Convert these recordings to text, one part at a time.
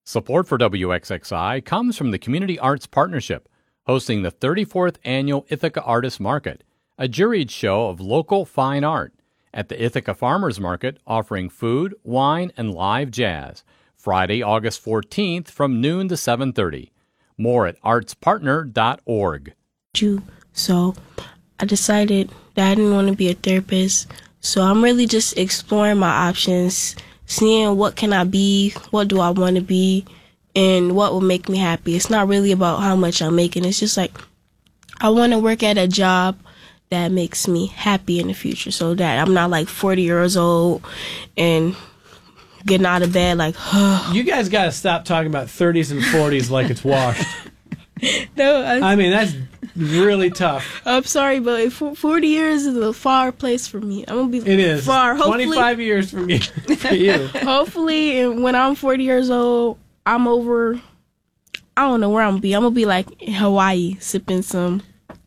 Support for WXXI comes from the Community Arts Partnership, hosting the 34th Annual Ithaca Artists Market, a juried show of local fine art, at the Ithaca Farmers Market, offering food, wine, and live jazz, Friday, August 14th from noon to 7:30. More at artspartner.org. So I decided that I didn't want to be a therapist, so I'm really just exploring my options, seeing what can I be, what do I want to be, and what will make me happy. It's not really about how much I'm making. It's just like I want to work at a job that makes me happy in the future, so that I'm not like 40 years old and getting out of bed like, You guys got to stop talking about 30s and 40s like it's washed. No, I mean, that's really tough. I'm sorry, but 40 years is a far place for me. I'm going to be It is. far. 25 years from you, for you. Hopefully, and when I'm 40 years old, I'm over, I don't know where I'm going to be. I'm going to be like in Hawaii sipping some,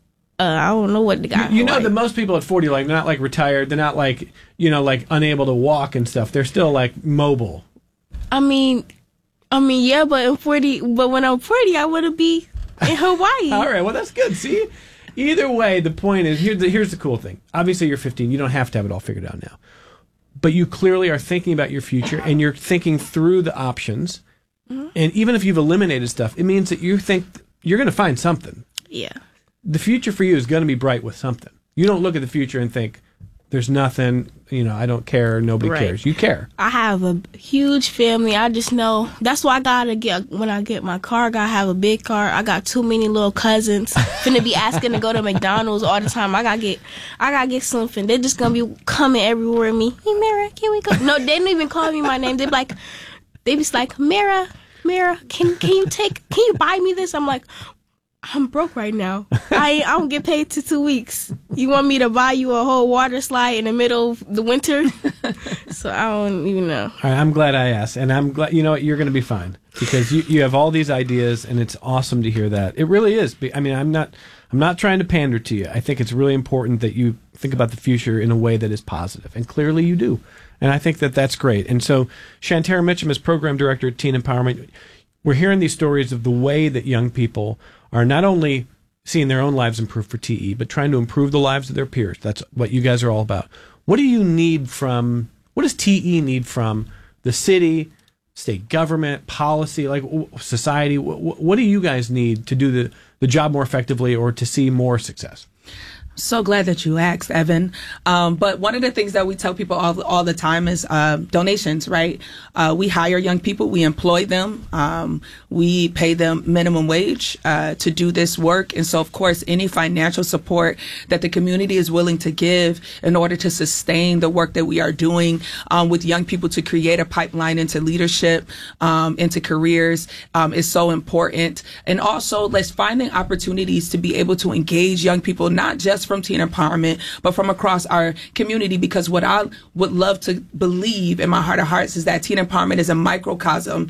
I don't know what the guy. You know that most people at 40, like, not like retired. They're not like, like unable to walk and stuff. They're still like mobile. I mean, yeah, but when I'm 40, I want to be in Hawaii. All right, well, that's good. See, either way, the point is, here's the cool thing. Obviously, you're 15. You don't have to have it all figured out now. But you clearly are thinking about your future, and you're thinking through the options. Mm-hmm. And even if you've eliminated stuff, it means that you think you're going to find something. Yeah. The future for you is going to be bright with something. You don't look at the future and think, there's nothing, I don't care, nobody cares. You care. I have a huge family. I just know that's why I gotta get, when I get my car, I gotta have a big car. I got too many little cousins finna be asking to go to McDonald's all the time. I gotta get something. They're just gonna be coming everywhere with me. Hey Mara, can we go? No, they don't even call me my name. They be like, Mara, can you buy me this? I'm like, I'm broke right now. I don't get paid till 2 weeks. You want me to buy you a whole water slide in the middle of the winter? So I don't even know. All right, I'm glad I asked, and I'm glad you're going to be fine because you have all these ideas, and it's awesome to hear that. It really is. I mean, I'm not trying to pander to you. I think it's really important that you think about the future in a way that is positive, and clearly you do. And I think that that's great. And so, Shantara Mitchum is program director at Teen Empowerment. We're hearing these stories of the way that young people are not only seeing their own lives improve for TE, but trying to improve the lives of their peers. That's what you guys are all about. What does TE need from the city, state government, policy, like society? What do you guys need to do the job more effectively or to see more success? So glad that you asked, Evan. But one of the things that we tell people all the time is donations, right? We hire young people, we employ them, we pay them minimum wage to do this work. And so, of course, any financial support that the community is willing to give in order to sustain the work that we are doing with young people to create a pipeline into leadership, into careers is so important. And also, let's finding opportunities to be able to engage young people, not just from Teen Empowerment, but from across our community, because what I would love to believe in my heart of hearts is that Teen Empowerment is a microcosm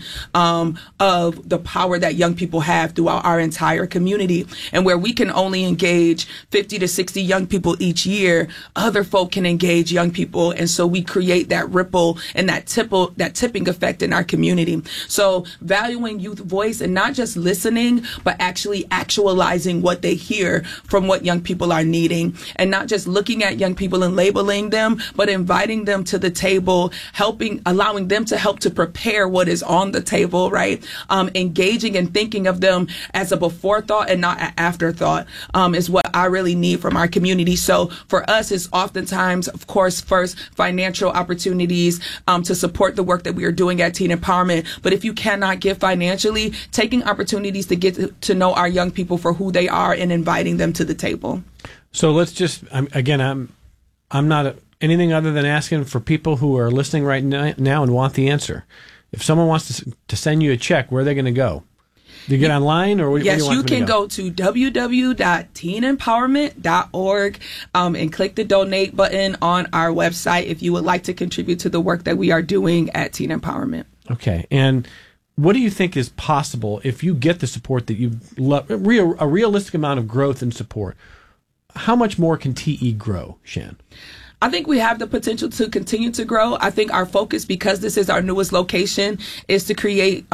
of the power that young people have throughout our entire community. And where we can only engage 50 to 60 young people each year, other folk can engage young people. And so we create that ripple and that tipping effect in our community. So valuing youth voice and not just listening, but actually actualizing what they hear from what young people are needing. And not just looking at young people and labeling them, but inviting them to the table, allowing them to help to prepare what is on the table, right? Engaging and thinking of them as a before thought and not an afterthought is what I really need from our community. So for us, it's oftentimes, of course, first financial opportunities to support the work that we are doing at Teen Empowerment. But if you cannot give financially, taking opportunities to get to know our young people for who they are and inviting them to the table. So let's just, I'm not anything other than asking for people who are listening right now and want the answer. If someone wants to send you a check, where are they going to go? Do you get online or what? Yes, do you want you can go to www.teenempowerment.org and click the donate button on our website if you would like to contribute to the work that we are doing at Teen Empowerment. Okay, and what do you think is possible if you get the support that you love, a realistic amount of growth and support? How much more can TE grow, Shan? I think we have the potential to continue to grow. I think our focus, because this is our newest location, is to create